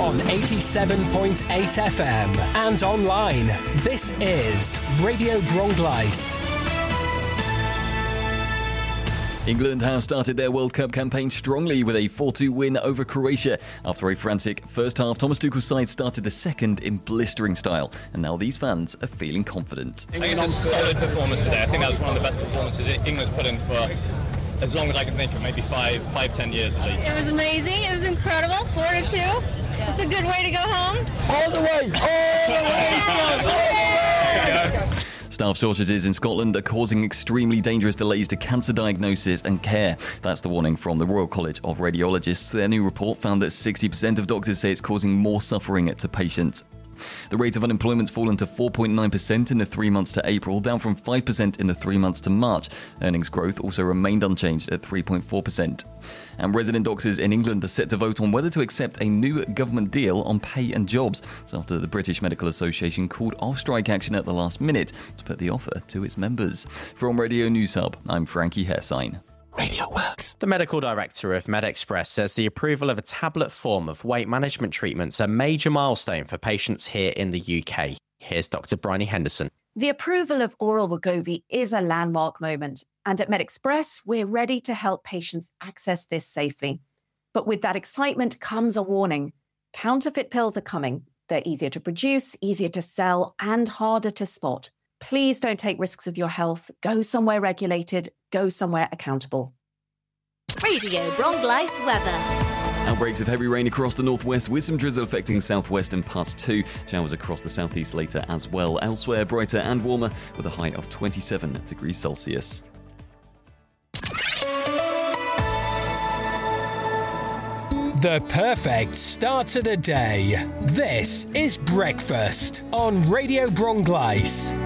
on 87.8 FM and online. This is Radio Bronglice. England have started their World Cup campaign strongly with a 4-2 win over Croatia. After a frantic first half, Thomas Tuchel's side started the second in blistering style, and now these fans are feeling confident. I think it's a solid performance today. I think that was one of the best performances England's put in for as long as I can think of, maybe 5-10 years at least. It was amazing. It was incredible. 4-2. It's a good way to go home. All the way, son, all the way. Staff shortages in Scotland are causing extremely dangerous delays to cancer diagnosis and care. That's the warning from the Royal College of Radiologists. Their new report found that 60% of doctors say it's causing more suffering to patients. The rate of unemployment's fallen to 4.9% in the 3 months to April, down from 5% in the 3 months to March. Earnings growth also remained unchanged at 3.4%. And resident doctors in England are set to vote on whether to accept a new government deal on pay and jobs. It's after the British Medical Association called off strike action at the last minute to put the offer to its members. From Radio News Hub, I'm Frankie Hairsign. Radio Works. The medical director of MedExpress says the approval of a tablet form of weight management treatment's a major milestone for patients here in the UK. Here's Dr. Bryony Henderson. The approval of oral Wegovy is a landmark moment, and at MedExpress, we're ready to help patients access this safely. But with that excitement comes a warning. Counterfeit pills are coming. They're easier to produce, easier to sell, and harder to spot. Please don't take risks with your health. Go somewhere regulated. Go somewhere accountable. Radio Bronglice weather. Outbreaks of heavy rain across the northwest with some drizzle affecting southwestern parts too. Showers across the southeast later as well. Elsewhere, brighter and warmer with a high of 27 degrees Celsius. The perfect start to the day. This is Breakfast on Radio Bronglice.